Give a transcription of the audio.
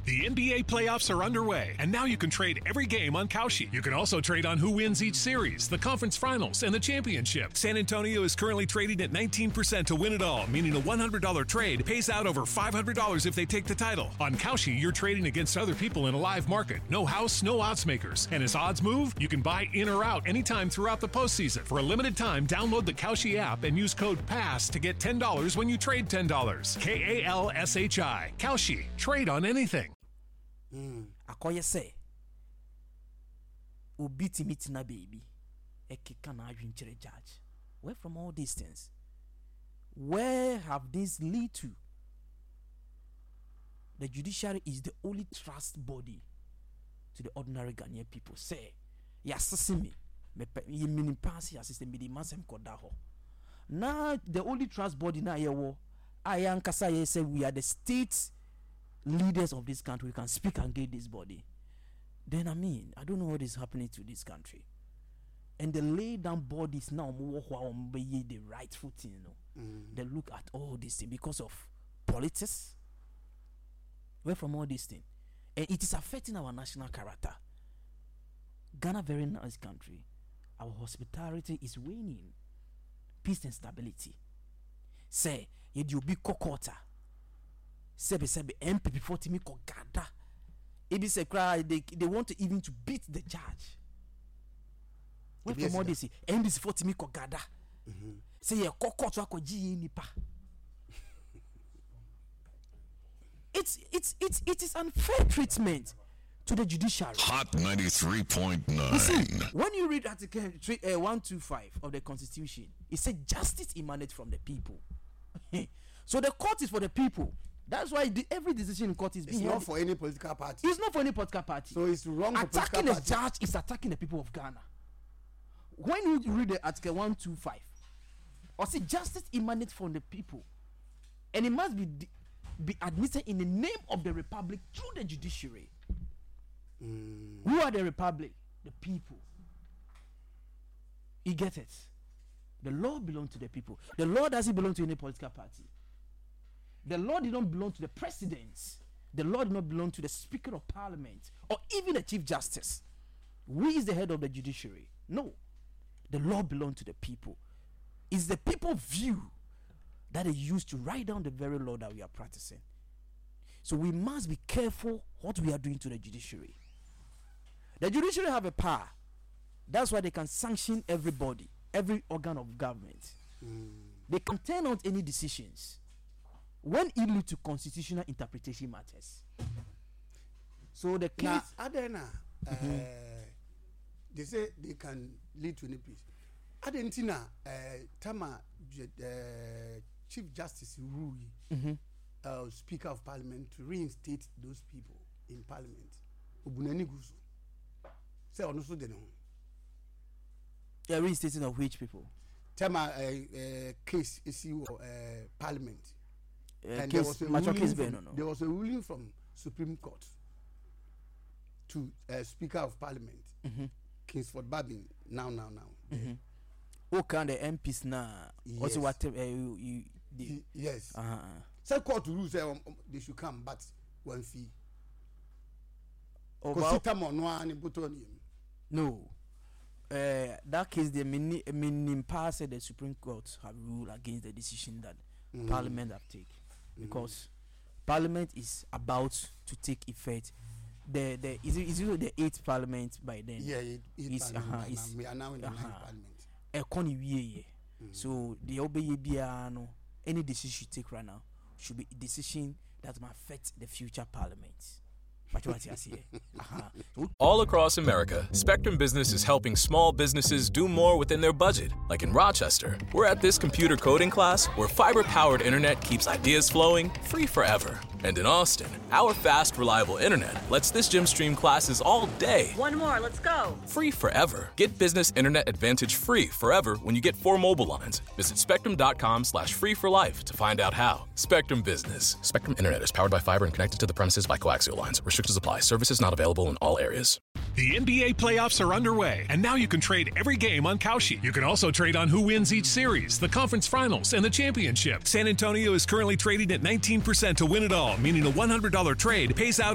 The NBA playoffs are underway, and now you can trade every game on Kalshi. You can also trade on who wins each series, the conference finals, and the championship. San Antonio is currently trading at 19% to win it all, meaning a $100 trade pays out over $500 if they take the title. On Kalshi, you're trading against other people in a live market. No house, no odds makers. And as odds move, you can buy in or out anytime throughout the postseason. For a limited time, download the Kalshi app and use code PASS to get $10 when you trade $10. Kalshi. Kalshi. Trade on anything. Akoye say obi timitina baby ekeka na adwinchere judge. Where from all these things? Where have these lead to? The judiciary is the only trust body to the ordinary Ghanaian people. Say yasese me mini pass yasese me di masem koda ho. Now the only trust body na yewo ayankasa ye say we are the state leaders of this country. We can speak and get this body. Then I don't know what is happening to this country. And the lay down bodies now the right footing, They look at all these things because of politics. Where from all these things? And it is affecting our national character. Ghana, very nice country. Our hospitality is waning. Peace and stability. Say, you be kokota. Sebe MP before Timi Kogada. It is a cry. They want to even to beat the judge. Where from all this? NDC for Timi Kogada. Say ya kokota wako ji nipa. It is unfair treatment to the judiciary. Hot 93.9. You see, when you read Article 125 of the Constitution, it says justice emanates from the people. So the court is for the people. That's why every decision in court is being not for any political party. It's not for any political party. So it's wrong. Attacking a judge is attacking the people of Ghana. When you read the Article 125, or see justice emanates from the people, and it must be admitted in the name of the republic through the judiciary. Who are the republic? The people. You get it? The law belongs to the people. The law doesn't belong to any political party. The law did not belong to the president. The law did not belong to the Speaker of Parliament or even the Chief Justice. Who is the head of the judiciary? No. The law belongs to the people. It's the people's view that they use to write down the very law that we are practicing. So we must be careful what we are doing to the judiciary. The judiciary have a power. That's why they can sanction everybody, every organ of government. They can turn out any decisions when it leads to constitutional interpretation matters. So the case they say they can lead to any peace. Adentina Tama Chief Justice Rui, Speaker of Parliament, to reinstate those people in Parliament. Obunani Gusu. Say onusu de no. Yeah, reinstating of which people? Tama case issue Parliament. And There was a ruling from Supreme Court to Speaker of Parliament, Kingsford Babin. Now. Who can the MPs now? Yes. Also, what yes. Some court rules say they should come, but one fee. No. That case, the minim pass the Supreme Court have ruled against the decision that Parliament have taken. Because Parliament is about to take effect. Is it the 8th Parliament by then? Yeah, we are now in the 9th Parliament. So the obey any decision you take right now should be a decision that might affect the future Parliament. All across America, Spectrum Business is helping small businesses do more within their budget. Like in Rochester, we're at this computer coding class where fiber-powered internet keeps ideas flowing free forever. And in Austin, our fast, reliable internet lets this gym stream classes all day. One more, let's go. Free forever. Get Business Internet Advantage free forever when you get 4 mobile lines. Visit spectrum.com/free for life to find out how. Spectrum Business. Spectrum Internet is powered by fiber and connected to the premises by coaxial lines. Restrictions apply. Services not available in all areas. The NBA playoffs are underway, and now you can trade every game on Kalshi. You can also trade on who wins each series, the conference finals, and the championship. San Antonio is currently trading at 19% to win it all, meaning a $100 trade pays out